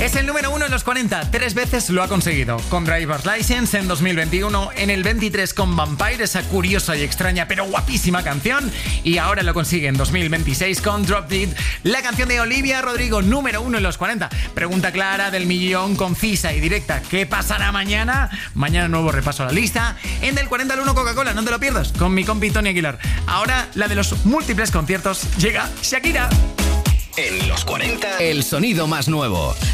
Es el número 1 en los 40. 3 veces lo ha conseguido. Con Driver's License en 2021. En el 23 con Vampire, esa curiosa y extraña pero guapísima canción. Y ahora lo consigue en 2026 con Drop Dead, la canción de Olivia Rodrigo, número 1 en los 40. Pregunta clara del millón, concisa y directa. ¿Qué pasará mañana? Mañana nuevo repaso a la lista. En del 40 al 1 Coca-Cola, no te lo pierdas. Con mi compi Tony Aguilar. Ahora la de los múltiples conciertos. Llega Shakira. En los 40, el sonido más nuevo.